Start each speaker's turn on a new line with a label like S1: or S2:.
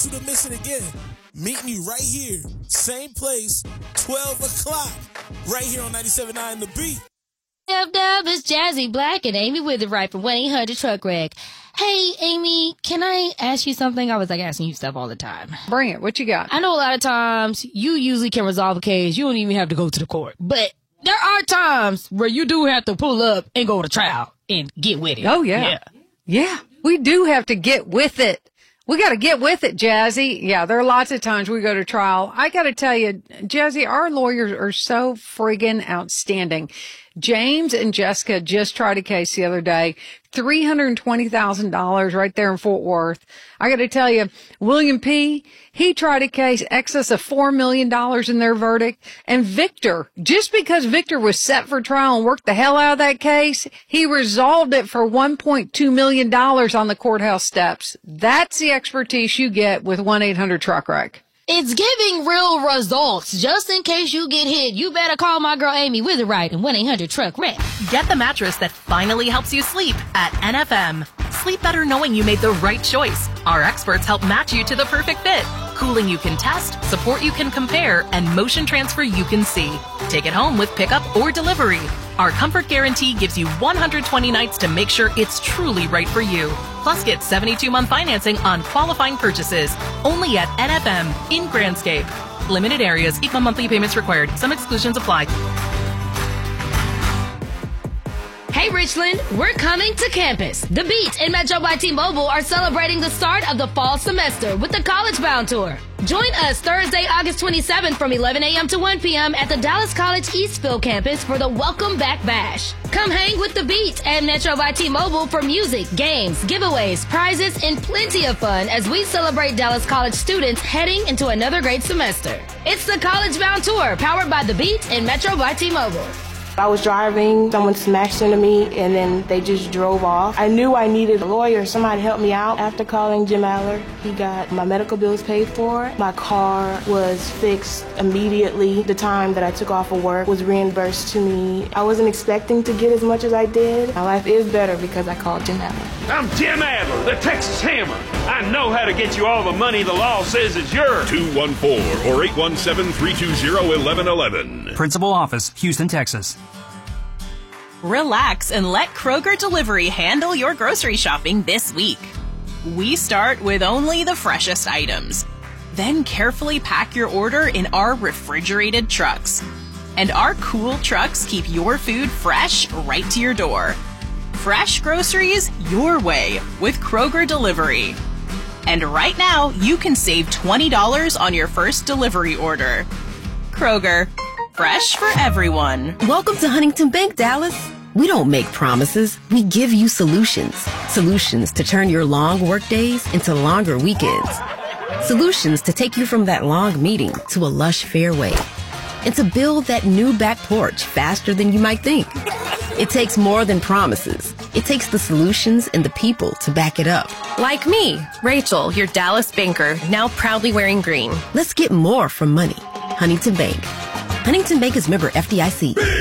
S1: To miss it again. Meet me right here, same place, 12 o'clock, right here on 97.9 The Beat.
S2: Dub, it's Jazzy Black and Amy Witherite from 1-800-TRUCK Wreck. Hey, Amy, can I ask you something? I was asking you stuff all the time.
S3: Bring it. What you got?
S2: I know a lot of times you usually can resolve a case. You don't even have to go to the court. But there are times where you do have to pull up and go to trial and get with it.
S3: Oh, yeah. Yeah, we do have to get with it. We got to get with it, Jazzy. Yeah, there are lots of times we go to trial. I got to tell you, Jazzy, our lawyers are so friggin' outstanding. James and Jessica just tried a case the other day, $320,000 right there in Fort Worth. I got to tell you, William P., he tried a case excess of $4 million in their verdict. And Victor, just because Victor was set for trial and worked the hell out of that case, he resolved it for $1.2 million on the courthouse steps. That's the expertise you get with 1-800-TRUCK-WRECK.
S2: It's giving real results. Just in case you get hit, you better call my girl Amy Witherite and 1-800-TRUCK-WRECK.
S4: Get the mattress that finally helps you sleep at NFM. Sleep better knowing you made the right choice. Our experts help match you to the perfect fit. Cooling you can test, support you can compare, and motion transfer you can see. Take it home with pickup or delivery. Our comfort guarantee gives you 120 nights to make sure it's truly right for you. Plus, get 72-month financing on qualifying purchases. Only at NFM in Grandscape. Limited areas, equal monthly payments required. Some exclusions apply.
S2: Hey Richland, we're coming to campus. The Beat and Metro by T-Mobile are celebrating the start of the fall semester with the College Bound Tour. Join us Thursday, August 27th from 11 a.m. to 1 p.m. at the Dallas College Eastville campus for the Welcome Back Bash. Come hang with The Beat and Metro by T-Mobile for music, games, giveaways, prizes, and plenty of fun as we celebrate Dallas College students heading into another great semester. It's the College Bound Tour, powered by The Beat and Metro by T-Mobile.
S5: I was driving, someone smashed into me, and then they just drove off. I knew I needed a lawyer, somebody help me out. After calling Jim Aller, he got my medical bills paid for. My car was fixed immediately. The time that I took off of work was reimbursed to me. I wasn't expecting to get as much as I did. My life is better because I called Jim Aller.
S6: I'm Jim Adler, the Texas Hammer. I know how to get you all the money the law says is yours.
S7: 214 or 817-320-1111.
S8: Principal office, Houston, Texas.
S4: Relax and let Kroger Delivery handle your grocery shopping this week. We start with only the freshest items. Then carefully pack your order in our refrigerated trucks. And our cool trucks keep your food fresh right to your door. Fresh groceries your way with Kroger Delivery. And right now, you can save $20 on your first delivery order. Kroger. Fresh for everyone.
S9: Welcome to Huntington Bank, Dallas. We don't make promises. We give you solutions. Solutions to turn your long work days into longer weekends. Solutions to take you from that long meeting to a lush fairway. And to build that new back porch faster than you might think. It takes more than promises. It takes the solutions and the people to back it up.
S10: Like me, Rachel, your Dallas banker, now proudly wearing green.
S9: Let's get more from money. Huntington Bank. Huntington Bank is member FDIC.